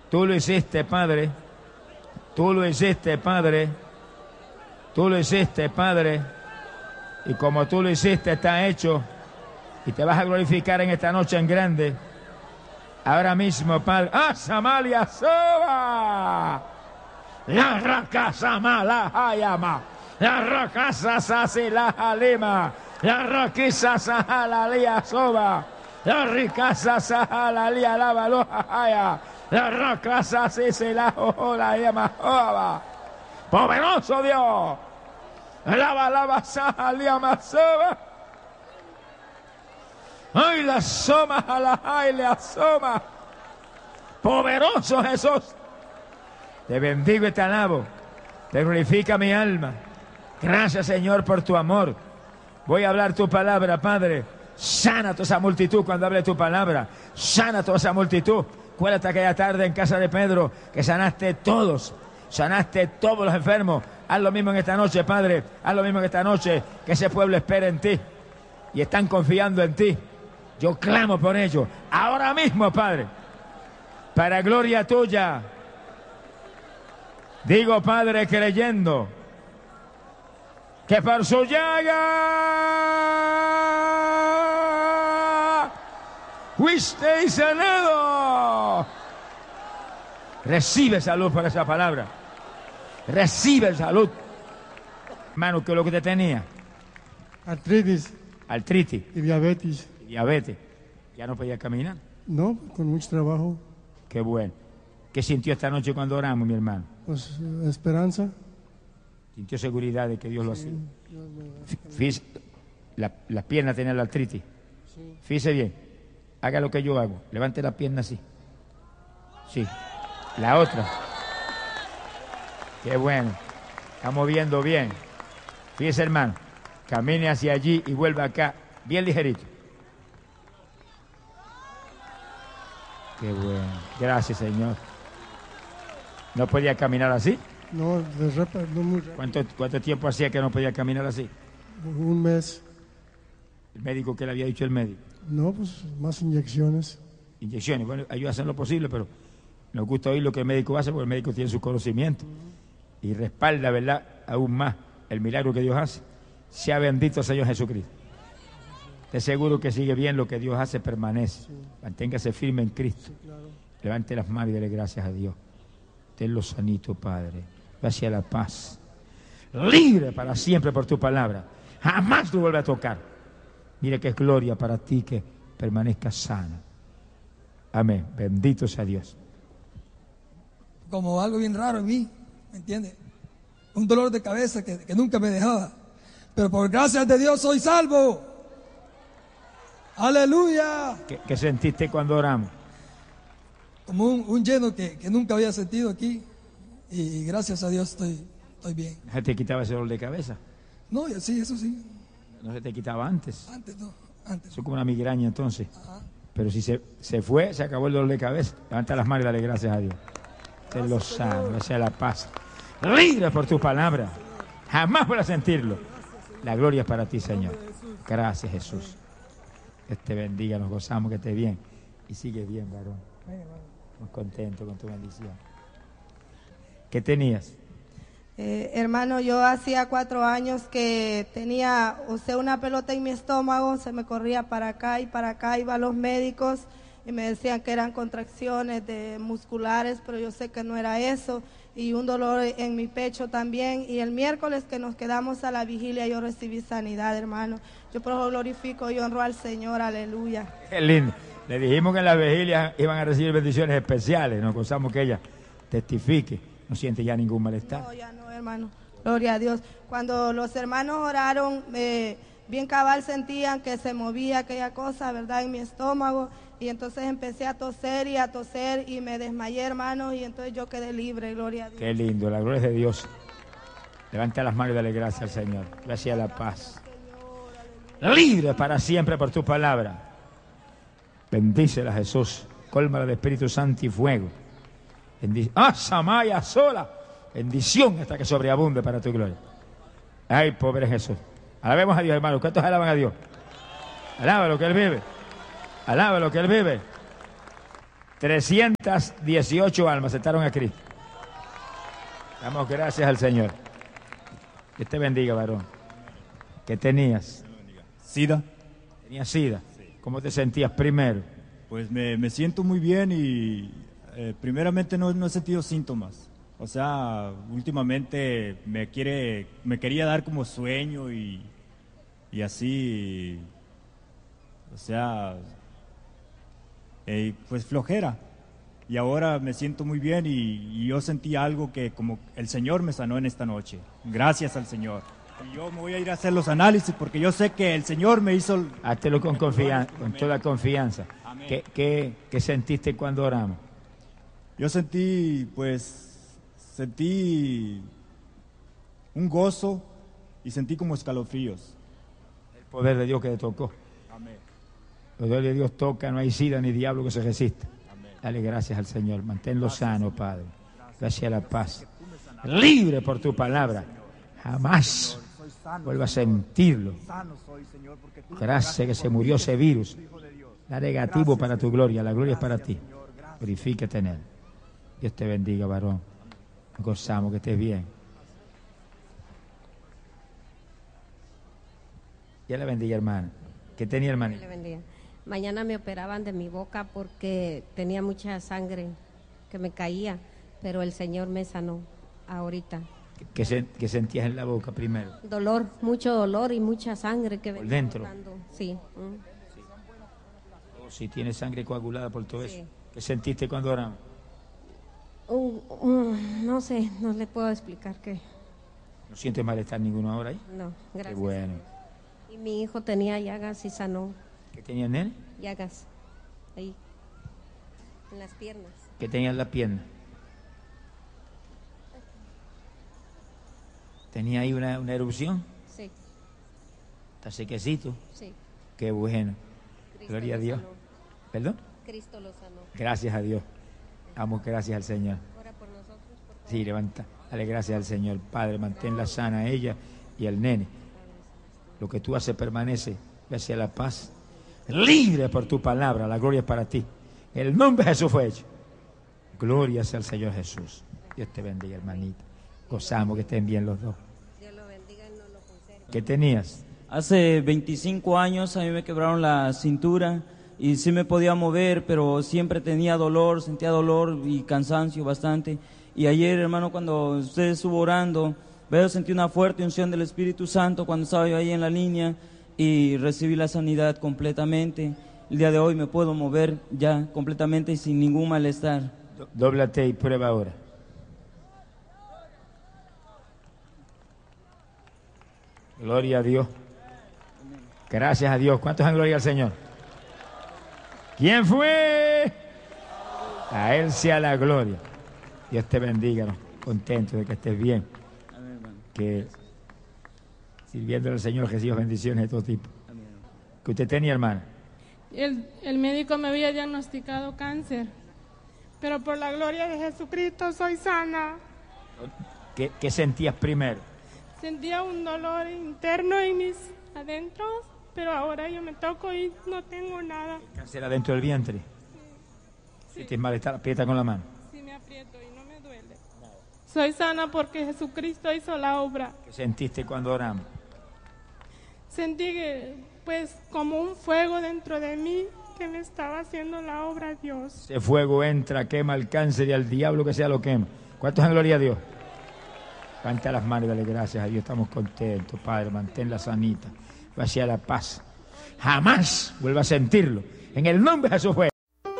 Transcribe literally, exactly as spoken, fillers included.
Tú lo hiciste, Padre. Tú lo hiciste, Padre. Tú lo hiciste, Padre. Y como tú lo hiciste, está hecho. Y te vas a glorificar en esta noche en grande. Ahora mismo, Padre. ¡Ah, Samalia Soba! La racasa mala hayama. La racasa sasila halima. La raquisa sahalalia soba. La ricasa sahalalia la baloja haya. La racasa sisila hola yama hoba. Poderoso Dios. Lava, lava, sahalia masoba. Ay, la soma a la ay, le asoma. Poderoso Jesús. Te bendigo y te alabo. Te glorifica mi alma. Gracias, Señor, por tu amor. Voy a hablar tu palabra, Padre. Sana toda esa multitud cuando hable tu palabra. Sana toda esa multitud. Acuérdate aquella tarde en casa de Pedro que sanaste todos. Sanaste todos los enfermos. Haz lo mismo en esta noche, Padre. Haz lo mismo en esta noche. Que ese pueblo espera en ti. Y están confiando en ti. Yo clamo por ellos. Ahora mismo, Padre. Para gloria tuya. Digo, Padre, creyendo que por su llaga fuisteis sanado. Recibe salud por esa palabra. Recibe salud. Hermano, ¿qué es lo que te tenía? Artritis. Artritis. Y diabetes. Y diabetes. ¿Ya no podía caminar? No, con mucho trabajo. Qué bueno. ¿Qué sintió esta noche cuando oramos, mi hermano? Pues esperanza. Sintió seguridad de que Dios lo hacía. Fíjese, la, las piernas tenían la artritis. Fíjese bien. Haga lo que yo hago. Levante la pierna así. Sí. La otra. Qué bueno. Está moviendo bien. Fíjese, hermano. Camine hacia allí y vuelva acá. Bien ligerito. Qué bueno. Gracias, Señor. ¿No podía caminar así? No, de repa, no muy rápido. ¿Cuánto, ¿Cuánto tiempo hacía que no podía caminar así? Un mes. ¿El médico qué le había dicho el médico? No, pues más inyecciones. Inyecciones. Bueno, ellos hacen lo posible, pero nos gusta oír lo que el médico hace porque el médico tiene su conocimiento y respalda, ¿verdad?, aún más el milagro que Dios hace. Sea bendito el Señor Jesucristo. Te seguro que sigue bien lo que Dios hace, permanece. Sí. Manténgase firme en Cristo. Sí, claro. Levante las manos y dele gracias a Dios. Tenlo sanito, Padre. Gracias a la paz. Libre para siempre por tu palabra. Jamás te vuelve a tocar. Mire que es gloria para ti que permanezca sana. Amén. Bendito sea Dios. Como algo bien raro en mí, ¿me entiendes? Un dolor de cabeza que, que nunca me dejaba. Pero por gracias de Dios soy salvo. ¡Aleluya! ¿Qué, qué sentiste cuando oramos? Como un, un lleno que, que nunca había sentido aquí. Y gracias a Dios estoy, estoy bien. ¿Se te quitaba ese dolor de cabeza? No, sí, eso sí. ¿No se te quitaba antes? Antes no, antes. Eso es como una migraña entonces. Ajá. Pero si se, se fue, se acabó el dolor de cabeza. Levanta las manos y dale gracias a Dios. Te lo sano, gracias a la paz. Libre por tu palabra. Jamás voy a sentirlo. La gloria es para ti, Señor. Gracias, Jesús. Que te bendiga, nos gozamos, que esté bien. Y sigue bien, varón. Muy contento con tu bendición. ¿Qué tenías? Eh, hermano, yo hacía cuatro años que tenía, o sea, una pelota en mi estómago, se me corría para acá y para acá, iba a los médicos y me decían que eran contracciones de musculares, pero yo sé que no era eso, y un dolor en mi pecho también, y el miércoles que nos quedamos a la vigilia yo recibí sanidad, hermano. Yo por eso glorifico y honro al Señor, aleluya. Qué lindo. Le dijimos que en las vigilias iban a recibir bendiciones especiales, nos gozamos que ella testifique, no siente ya ningún malestar. No, ya no, hermano, gloria a Dios. Cuando los hermanos oraron, eh, bien cabal sentían que se movía aquella cosa, ¿verdad?, en mi estómago, y entonces empecé a toser y a toser y me desmayé, hermano, y entonces yo quedé libre, gloria a Dios. Qué lindo, la gloria es de Dios. Levanta las manos y dale gracias al Señor. Gracias a la paz. Libre para siempre por tu palabra. Bendícela, Jesús. Cólmala de Espíritu Santo y fuego. Bendice. ¡Ah, Samaya sola! Bendición hasta que sobreabunde para tu gloria. Ay, pobre Jesús. Alabemos a Dios, hermanos. ¿Cuántos alaban a Dios? Alaba lo que Él vive. Alaba lo que Él vive. trescientas dieciocho almas aceptaron a Cristo. Damos gracias al Señor. Dios te bendiga, varón. ¿Qué tenías? SIDA. ¿Tenías SIDA? ¿Cómo te sentías primero? Pues me, me siento muy bien y eh, primeramente no, no he sentido síntomas. O sea, últimamente me quiere, me quería dar como sueño y, y así, o sea, eh, pues flojera. Y ahora me siento muy bien y, y yo sentí algo que como el Señor me sanó en esta noche. Gracias al Señor. Y yo me voy a ir a hacer los análisis porque yo sé que el Señor me hizo... Háztelo con confianza, con toda confianza. ¿Qué, qué, qué sentiste cuando oramos? Yo sentí, pues, sentí un gozo y sentí como escalofríos. El poder de Dios que te tocó. Amén. El poder de Dios toca, no hay sida ni diablo que se resista. Amén. Dale gracias al Señor, manténlo sano, Padre. Gracias a la paz. Libre por tu palabra. Jamás vuelva a sentirlo. Gracias que se murió ese virus. La negativo para tu gloria, la gloria es para ti. Glorifícate en él. Dios te bendiga, varón. Nos gozamos, que estés bien. Dios le bendiga, hermana. ¿Qué tenía, hermanita? Dios le bendiga. Mañana me operaban de mi boca porque tenía mucha sangre que me caía, pero el Señor me sanó ahorita. ¿Qué, se, qué sentías en la boca primero? Dolor, mucho dolor y mucha sangre que ¿Por venía dentro? botando. Sí. mm. Oh, si tienes sangre coagulada por todo Sí. eso. ¿Qué sentiste cuando oramos? Un- un- no sé, no le puedo explicar qué. ¿No sientes malestar ninguno ahora ahí? No, Qué gracias. bueno. Y mi hijo tenía llagas y sanó. ¿Qué tenía en él? Llagas. Ahí. En las piernas. ¿Qué tenía en la pierna? ¿Tenía ahí una, una erupción? Sí, ¿Está sequecito? sí. Qué bueno. Cristo Gloria a lo Dios. sanó. ¿Perdón? Cristo lo sanó. Gracias a Dios. Damos gracias al Señor. Ora por nosotros, por favor. Sí, levanta. Dale gracias al Señor. Padre, manténla sana a ella y al nene. Lo que tú haces permanece. Gracias a la paz. Libre por tu palabra. La gloria es para ti. El nombre de Jesús fue hecho. Gloria sea al Señor Jesús. Dios te bendiga, hermanita. Gozamos que estén bien los dos. Dios lo bendiga y no lo conserve. ¿Qué tenías? Hace veinticinco años a mí me quebraron la cintura y sí me podía mover, pero siempre tenía dolor, sentía dolor y cansancio bastante. Y ayer, hermano, cuando usted estuvo orando, veo, sentí una fuerte unción del Espíritu Santo cuando estaba yo ahí en la línea y recibí la sanidad completamente. El día de hoy me puedo mover ya completamente y sin ningún malestar. Do- Dóblate y prueba ahora. Gloria a Dios. Gracias a Dios. ¿Cuántos dan gloria al Señor? ¿Quién fue? A Él sea la gloria. Dios te bendiga. ¿No? Contento de que estés bien. Amén, hermano. Que sirviendo al Señor recibas bendiciones de todo tipo. Amén, hermano. Que usted tenía, hermana. El, el médico me había diagnosticado cáncer, pero por la gloria de Jesucristo soy sana. ¿Qué, qué sentías primero? Sentía un dolor interno en mis adentros, pero ahora yo me toco y no tengo nada. Cáncer adentro del vientre. Sí, ¿Sientes malestar? Aprieta con la mano. sí me aprieto y no me duele. Soy sana porque Jesucristo hizo la obra. ¿Qué sentiste cuando oramos? Sentí que, pues, como un fuego dentro de mí que me estaba haciendo la obra Dios. Ese fuego entra, quema el cáncer y al diablo que sea lo quema. ¿Cuántos dan gloria a Dios? Levanta las manos y dale gracias a Dios. Estamos contentos, Padre. Manténla sanita. Vaya la paz. Jamás vuelva a sentirlo. En el nombre de Jesús fue.